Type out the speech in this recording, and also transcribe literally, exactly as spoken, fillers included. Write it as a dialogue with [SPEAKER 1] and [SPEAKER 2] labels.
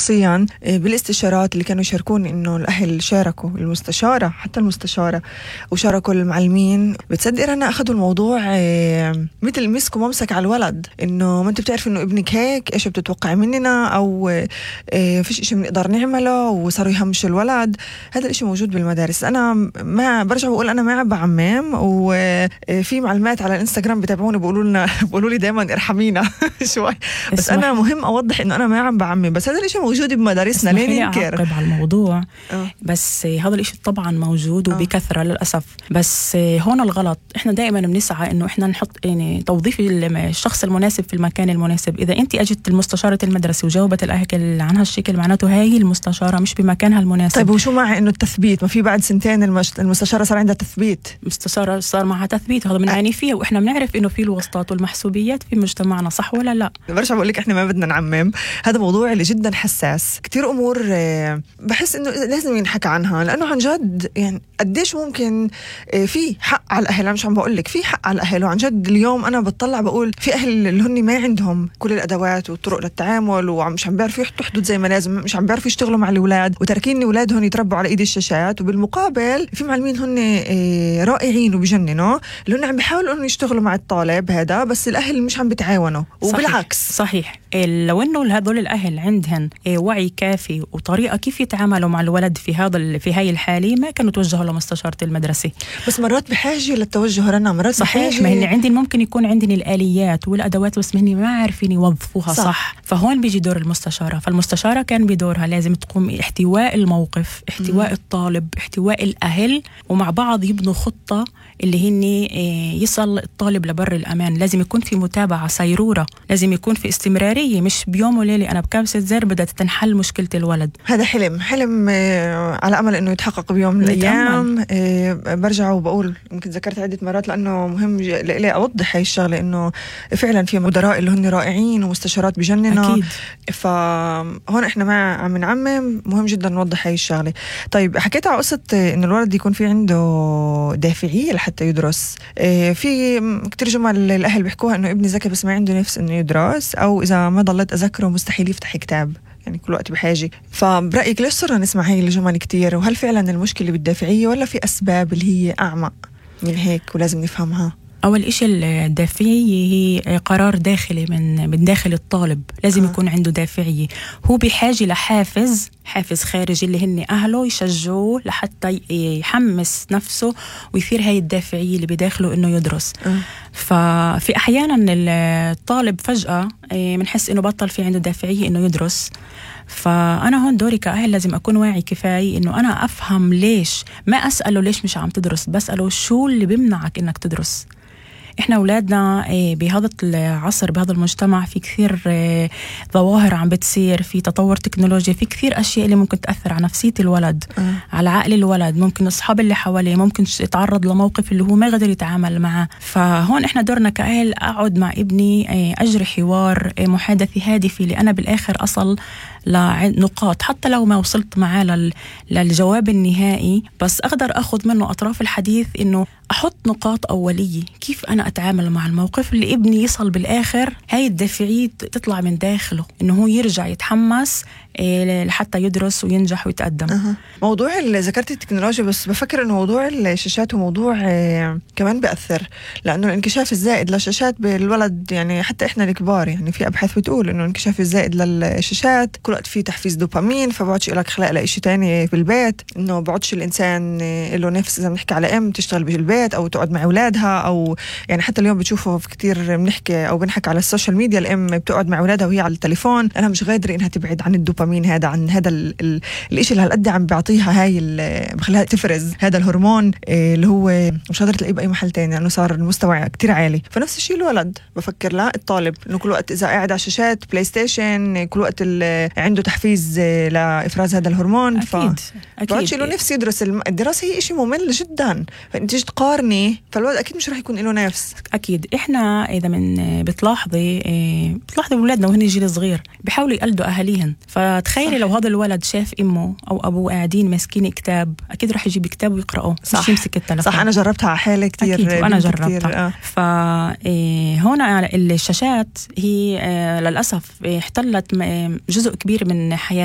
[SPEAKER 1] شخصيا بالاستشارات اللي كانوا يشاركوني إنه الأهل شاركوا المستشارة حتى المستشارة وشاركوا المعلمين، بتصدق أنا أخذوا الموضوع مثل مسك وممسك على الولد، إنه ما أنت بتعرف إنه ابنك هيك، إيش بتتوقع مننا، أو فيش إشي بنقدر نعمله، وصاروا يهمشوا الولد. هذا الإشي موجود بالمدارس. أنا ما برجع بقول أنا ما عم بعمم، وفي معلمات على الانستغرام بتابعوني بيقولوا لنا بيقولوا لي دائما ارحمينا شوي، بس أنا مهم أوضح إنه أنا ما عم بعمم، بس هذا الإشي موجود بمدارسنا. ليه ننكر؟
[SPEAKER 2] أعقب على الموضوع أه. بس هذا الإشي طبعا موجود وبكثرة للأسف، بس هون الغلط. إحنا دائما بنسعى إنه إحنا نحط يعني توظيف الشخص المناسب في المكان المناسب. إذا أنت أجت المستشارة المدرسة وجاوبت الأهل عن هالشكل، معناته هاي المستشارة مش بمكانها المناسب.
[SPEAKER 1] طيب وشو مع إنه التثبيت؟ ما في بعد سنتين المستشارة صار عندها تثبيت،
[SPEAKER 2] المستشارة صار معها تثبيت، هذا بنعاني فيه، وإحنا بنعرف إنه في الوسطات والمحسوبيات في مجتمعنا، صح ولا لا؟
[SPEAKER 1] برجع بقول لك إحنا ما بدنا نعمم، هذا موضوع اللي جدا حساس. كتير أمور بحس إنه لازم ينحكى عنها، لأنه عن جد يعني قديش ممكن في حق على الأهل. مش عم بقول لك في حق على الأهل، وعن جد اليوم أنا بتطلع بقول في أهل اللي هن ما عندهم كل الأدوات والطرق للتعامل، ومش عم بيعرفوا يحطوا حدود زي ما لازم، مش عم بيعرفوا يشتغلوا مع الأولاد، وتركين أولادهم يتربوا على إيد الشاشات. وبالمقابل في معلمين هن رائعين وبيجننوا، اللي هن عم بيحاولوا إنه يشتغلوا مع الطالب هذا، بس الأهل مش عم بتعاونوا. وبالعكس
[SPEAKER 2] صحيح. لو إنه هذول الأهل عندهم وعي كافي وطريقة كيف يتعاملوا مع الولد في هذا في هاي الحالة، ما كانوا توجهوا لمستشارة المدرسة.
[SPEAKER 1] بس مرات بحاجة للتوجه رنا، مرات
[SPEAKER 2] صحيح
[SPEAKER 1] بحاجة.
[SPEAKER 2] ما هن عندي ممكن يكون عندي الآليات والأدوات، بس هن ما عارفين يوظفوها صح. صح. فهون بيجي دور المستشارة. فالمستشارة كان بدورها لازم تقوم احتواء الموقف، احتواء م- الطالب، احتواء الأهل، ومع بعض يبنوا خطة اللي هن يصل الطالب لبر الأمان. لازم يكون في متابعة سيرورة، لازم يكون في استمرارية، مش بيوم وليلة أنا بكبسة زر بدأت تنحل مشكلة الولد.
[SPEAKER 1] هذا حلم حلم على أمل إنه يتحقق بيوم من الأيام. برجع وبقول يمكن ذكرت عدة مرات لأنه مهم لي أوضح هاي الشغلة، إنه فعلا في مدراء اللي هن رائعين ومستشارات بجننوا أكيد. فهون إحنا ما عم نعمم، مهم جدا نوضح هاي الشغلة. طيب حكيت على قصة إنه الولد يكون في عنده دافعية حتى يدرس. في كتير جمل الأهل بيحكوها إنه ابني ذكي بس ما عنده نفس إنه يدرس، أو إذا ما ضلت أذكره مستحيل يفتح كتاب، يعني كل وقت بحاجة. فبرأيك ليش صرنا نسمع هاي الجمل كتير؟ وهل فعلا المشكلة بالدافعية ولا في أسباب اللي هي أعمق من هيك ولازم نفهمها؟
[SPEAKER 2] أول إشي الدافعية هي قرار داخلي من من داخل الطالب، لازم آه. يكون عنده دافعية. هو بحاجة لحافز حافز خارجي اللي هن أهله يشجعوه لحتى يحمس نفسه ويثير هاي الدافعية اللي بداخله إنه يدرس. آه. ففي أحيانا الطالب فجأة بنحس إنه بطل في عنده دافعية إنه يدرس. فأنا هون دوري كأهل لازم أكون واعي كفاية إنه أنا أفهم ليش، ما أسأله ليش مش عم تدرس، بسأله شو اللي بيمنعك إنك تدرس. إحنا أولادنا بهذا العصر بهذا المجتمع في كثير ظواهر عم بتصير، في تطور تكنولوجيا، في كثير أشياء اللي ممكن تأثر على نفسية الولد أه. على عقل الولد، ممكن أصحاب اللي حواليه، ممكن يتعرض لموقف اللي هو ما قدر يتعامل معه. فهون إحنا دورنا كأهل أقعد مع ابني أجري حوار محادثي هادفي، لأنا بالآخر أصل لنقاط، حتى لو ما وصلت معاه لل... للجواب النهائي، بس أقدر أخذ منه أطراف الحديث، إنه أحط نقاط أولية كيف أنا أتعامل مع الموقف اللي ابني يصل بالآخر هاي الدافعية تطلع من داخله، إنه هو يرجع يتحمس لحتى يدرس وينجح ويتقدم. أه.
[SPEAKER 1] موضوع اللي ذكرت التكنولوجيا، بس بفكر إنه موضوع الشاشات وموضوع آه كمان بيأثر، لأنه الانكشاف الزائد للشاشات بالولد، يعني حتى إحنا الكبار، يعني في أبحاث بتقول إنه الانكشاف الزائد للشاشات كل وقت فيه تحفيز دوبامين، فبعدش لك خلق لإشي تاني في البيت، إنه بعدش الإنسان له نفس إذا بنحكي على أم تشتغل بالبيت أو تقعد مع أولادها، أو يعني حتى اليوم بتشوفوا في كتير بنحكي أو بنحكي على السوشيال ميديا الأم بتقعد مع أولادها وهي على التليفون، أنا مش قادرة إنها تبعد عن الدوبامين هذا، عن هذا ال ال الإشي اللي هالقد عم بيعطيها هاي بخليها تفرز هذا الهرمون اللي هو مش قادرة تلاقيه بأي محل تاني لأنه صار المستوى كتير عالي. فنفس الشيء الولد بفكر لا الطالب، إنه كل وقت إذا قاعد على شاشات بلاي ستيشن كل وقت عنده تحفيز لإفراز هذا الهرمون.
[SPEAKER 2] أكيد
[SPEAKER 1] أكيد له نفس يدرس. الدراسة هي إشي ممل جدا، فأنت تيجي تقارني فالولد أكيد مش راح يكون له نفس.
[SPEAKER 2] أكيد إحنا إذا من بتلاحظي بتلاحظي أولادنا وهن جيل صغير بيحاولوا يقلدوا أهاليهن، فتخيلي لو هذا الولد شاف أمه أو أبوه قاعدين ماسكين كتاب أكيد راح يجيب كتاب ويقرأه، مش يمسك التلفون.
[SPEAKER 1] صح، أنا جربتها على حالي كتير.
[SPEAKER 2] أكيد وأنا جربتها. آه. فهنا الشاشات هي للأسف احتلت جزء كبير من حياة